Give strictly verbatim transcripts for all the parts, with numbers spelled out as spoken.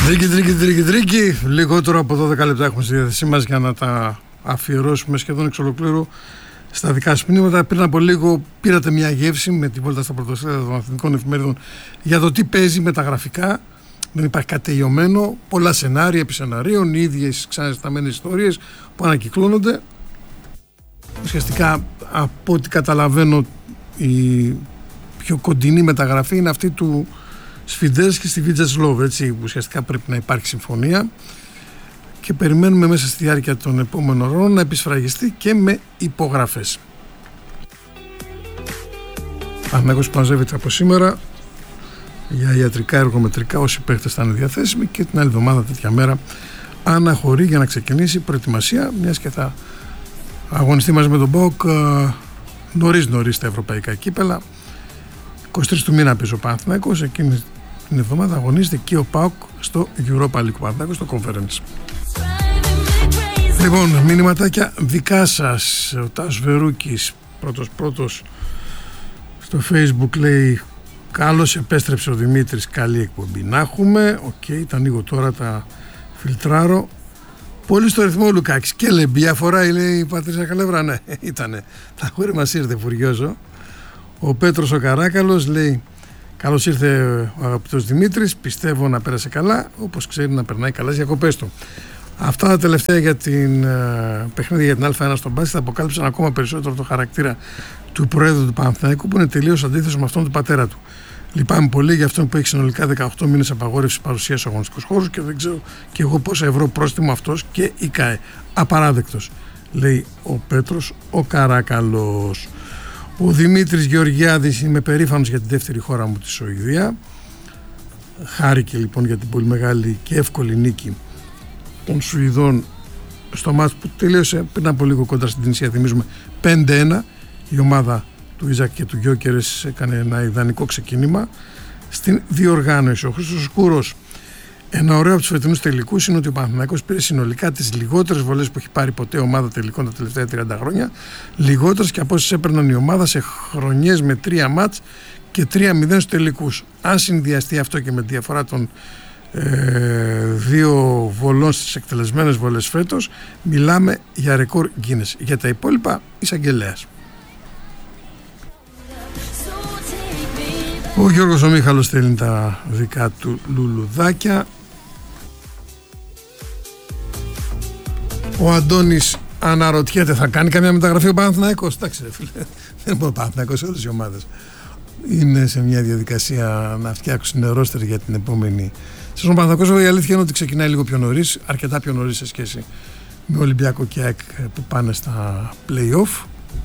Τρίκι, τρίκι, τρίκι, τρίκι. Λιγότερο από δώδεκα λεπτά έχουμε στη διάθεσή μας για να τα αφιερώσουμε σχεδόν εξ ολοκλήρου στα δικά σας μηνύματα. Πριν από λίγο πήρατε μια γεύση με τη βόλτα στα πρωτοσέλιδα των αθηνικών εφημερίδων για το τι παίζει με τα γραφικά. Δεν υπάρχει κάτι τελειωμένο. Πολλά σενάρια επί σεναρίων, οι ίδιες ξαναζηταμένες ιστορίες που ανακυκλώνονται. Ουσιαστικά, από ό,τι καταλαβαίνω, η πιο κοντινή μεταγραφή είναι αυτή του Σφιντέρσκι στη Βιτζεσλόβ. Έτσι, ουσιαστικά πρέπει να υπάρχει συμφωνία και περιμένουμε μέσα στη διάρκεια των επόμενων ώρων να επισφραγιστεί και με υπογραφές. Παναθηναϊκός που μαζεύεται από σήμερα για ιατρικά, εργομετρικά, όσοι παίχτες θα είναι διαθέσιμοι, και την άλλη εβδομάδα τέτοια μέρα αναχωρεί για να ξεκινήσει η προετοιμασία, μιας και θα αγωνιστεί μαζί με τον ΠΑΟΚ νωρίς νωρίς τα ευρωπαϊκά κύπελα. είκοσι τρεις του μήνα πίσω ο Παναθηναϊκός, εκείνη την εβδομάδα αγωνίζεται και ο ΠΑΟΚ στο Europa League Παναθηναϊκός, στο Conference. Λοιπόν, μηνυματάκια δικά σας. Ο Τάσος Βερούκης πρώτος πρώτος στο Facebook λέει: καλώς επέστρεψε ο Δημήτρης, καλή εκπομπή να έχουμε. Οκ, okay, τα ανοίγω τώρα, τα φιλτράρω. Πολύ στο ρυθμό ο Λουκάκης. Και λεμπία φοράει, λέει η Πατρίσια Καλεύρα. Ναι, ήτανε. Τα χώρη μας ήρθε, φουριόζω. Ο Πέτρος ο Καράκαλος λέει: καλώς ήρθε ο αγαπητός Δημήτρης. Πιστεύω να πέρασε καλά, όπως ξέρει να περνάει καλά στις διακοπές του. Αυτά τα τελευταία για την uh, παιχνίδια για την Α1 στον μπάσκετ αποκάλυψαν ακόμα περισσότερο το χαρακτήρα του Προέδρου του Παναθηναϊκού, που είναι τελείως αντίθετος με αυτόν του πατέρα του. Λυπάμαι πολύ για αυτόν που έχει συνολικά δεκαοκτώ μήνες απαγόρευση παρουσίας στους αγωνιστικούς χώρους και δεν ξέρω και εγώ πόσα ευρώ πρόστιμο αυτός και η ΚΑΕ. Απαράδεκτος, λέει ο Πέτρος ο Καράκαλος. Ο Δημήτρης Γεωργιάδης: είμαι περήφανος για τη δεύτερη χώρα μου, τη Σουηδία. Χάρηκε λοιπόν για την πολύ μεγάλη και εύκολη νίκη των Σουηδών στο μάτς που τελείωσε πριν από λίγο κοντά στην Τινησία. Θυμίζουμε πέντε ένα. Η ομάδα του Ιζακ και του Γιόκερες έκανε ένα ιδανικό ξεκίνημα στην διοργάνωση. Ο Χρήστος Σκούρος: ένα ωραίο από τους φετινούς τελικούς είναι ότι ο Παναθηναϊκός πήρε συνολικά τις λιγότερες βολές που έχει πάρει ποτέ ομάδα τελικών τα τελευταία τριάντα χρόνια, λιγότερες και από όσες έπαιρναν η ομάδα σε χρονιές με τρία μάτς και τρία μηδέν στους τελικούς. Αν συνδυαστεί αυτό και με τη διαφορά των ε, δύο βολών στις εκτελεσμένες βολές φέτος, μιλάμε για ρεκόρ Guinness. Για τα υπόλοιπα, εισαγγελέας. Ο Γιώργος ο Μίχαλος στέλνει τα δικά του λουλουδάκια. Ο Αντώνης αναρωτιέται: θα κάνει καμιά μεταγραφή ο Παναθηναϊκός? Εντάξει ρε φίλε, δεν μπορεί ο Παναθηναϊκός, όλες οι ομάδες είναι σε μια διαδικασία να φτιάξουν ρόστερ για την επόμενη. Στον Παναθηναϊκός η αλήθεια είναι ότι ξεκινάει λίγο πιο νωρίς, αρκετά πιο νωρίς σε σχέση με Ολυμπιακό και ΑΕΚ που πάνε στα play-off.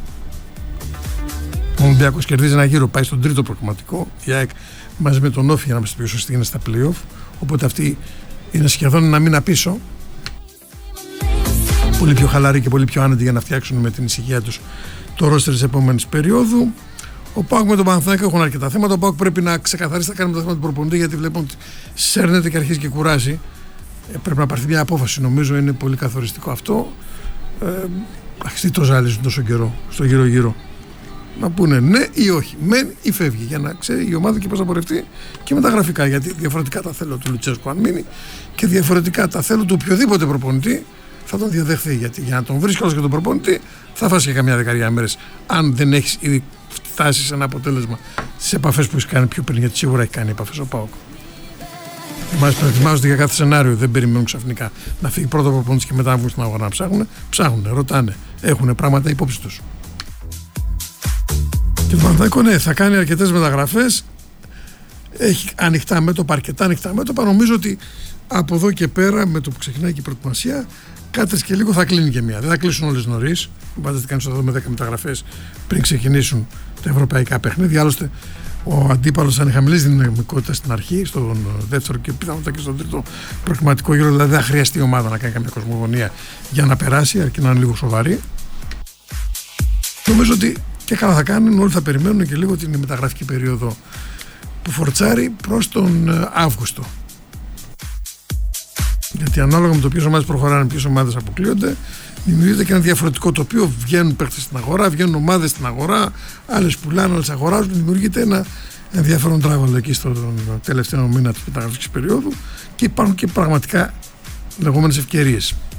Ο Ολυμπιακός κερδίζει ένα γύρο, πάει στον τρίτο προκριματικό. Η ΑΕΚ μαζί με τον Όφη, για να είμαστε πιο σωστοί, είναι στα play-off. Οπότε αυτοί είναι σχεδόν ένα μήνα πίσω. Πολύ πιο χαλαροί και πολύ πιο άνετοι για να φτιάξουν με την ησυχία τους το ρόστερ της επόμενης περίοδου. Ο ΠΑΟΚ με τον Παναθηναϊκό έχουν αρκετά θέματα. Ο ΠΑΟΚ πρέπει να ξεκαθαρίσει τι θα κάνει με το θέμα του προπονητή, γιατί βλέπουν ότι σέρνεται και αρχίζει και κουράζει. Ε, πρέπει να πάρθει μια απόφαση, νομίζω είναι πολύ καθοριστικό αυτό. Ε, Αχ, το ζάλιζουν τόσο καιρό στο γύρω-γύρω. Να πούνε ναι ή όχι, μεν ή φεύγει, για να ξέρει η ομάδα και πώς θα πορευτεί και με τα γραφικά. Γιατί διαφορετικά τα θέλω του Λουτσέσκου αν μείνει και διαφορετικά τα θέλω του οποιοδήποτε προπονητή θα τον διαδεχθεί. Γιατί για να τον βρει όλος και τον προπονητή θα φάσει και καμιά δεκαετία μέρες. Αν δεν έχει ήδη φτάσει σε ένα αποτέλεσμα στις επαφές που έχει κάνει πιο πριν, γιατί σίγουρα έχει κάνει επαφές ο ΠΑΟΚ. Ετοιμάζονται για κάθε σενάριο, δεν περιμένουν ξαφνικά να φύγει πρώτο προπονητής και μετά να βγουν στην αγορά να ψάχνουν. Ψάχνουν, ρωτάνε, έχουν πράγματα υπόψη τους. Και το Παναθηναϊκό, ναι, θα κάνει αρκετές μεταγραφές. Έχει ανοιχτά μέτωπα, αρκετά ανοιχτά μέτωπα. Νομίζω ότι από εδώ και πέρα, με το που ξεκινάει και η προετοιμασία, κάτσε και λίγο θα κλείνει και μία. Δεν θα κλείσουν όλες νωρίς. Φαντάζεστε κανείς ότι θα δούμε δέκα μεταγραφές πριν ξεκινήσουν τα ευρωπαϊκά παιχνίδια. Άλλωστε, ο αντίπαλος θα είναι χαμηλής δυναμικότητα στην αρχή, στον δεύτερο και πιθανότατα και στον τρίτο προκριματικό γύρο. Δηλαδή, δεν θα χρειαστεί η ομάδα να κάνει καμία κοσμογονία για να περάσει, αρκεί να είναι λίγο σοβαρή. Νομίζω ότι και καλά θα κάνουν, όλοι θα περιμένουν και λίγο την μεταγραφική περίοδο που φορτσάρει προς τον Αύγουστο. Γιατί ανάλογα με το ποιες ομάδες προχωράνε, ποιες ομάδες αποκλείονται, δημιουργείται και ένα διαφορετικό τοπίο. Βγαίνουν παίκτες στην αγορά, βγαίνουν ομάδες στην αγορά, άλλες πουλάνε, άλλες αγοράζουν. Δημιουργείται ένα ενδιαφέρον τράβαλο εκεί στο τελευταίο μήνα της μεταγραφικής περίοδου και υπάρχουν και πραγματικά λεγόμενες ευκαιρίες.